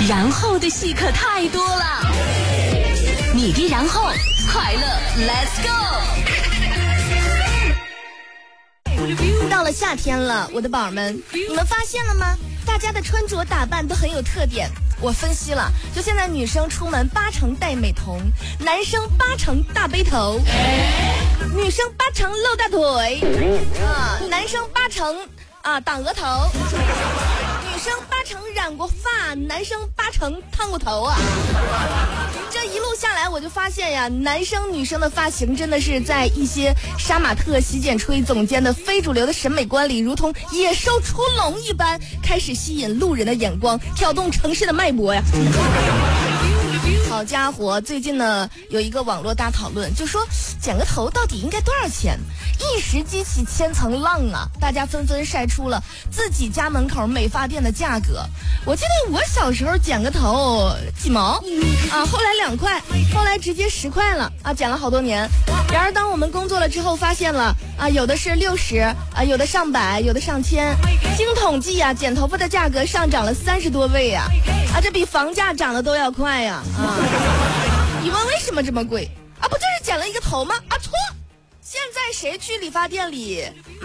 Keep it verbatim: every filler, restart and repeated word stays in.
然后的戏可太多了，你的然后快乐 Let's go。 到了夏天了，我的宝儿们，你们发现了吗？大家的穿着打扮都很有特点。我分析了，就现在女生出门八成戴美瞳，男生八成大背头，女生八成露大腿啊，男生八成啊挡额头，女生八成染过发，男生八成烫过头啊。这一路下来我就发现呀，男生女生的发型真的是在一些杀马特、洗剪吹总监的非主流的审美观里，如同野兽出笼一般，开始吸引路人的眼光，挑动城市的脉搏呀。好家伙，最近呢有一个网络大讨论，就说剪个头到底应该多少钱，一时激起千层浪啊！大家纷纷晒出了自己家门口美发店的价格。我记得我小时候剪个头几毛啊，后来两块，后来直接十块了啊，剪了好多年。然而当我们工作了之后，发现了啊，有的是六十啊，有的上百，有的上千。经统计啊，剪头发的价格上涨了三十多倍啊！啊，这比房价涨得都要快呀！啊，你问为什么这么贵啊？不就是剪了一个头吗？啊，错！现在谁去理发店里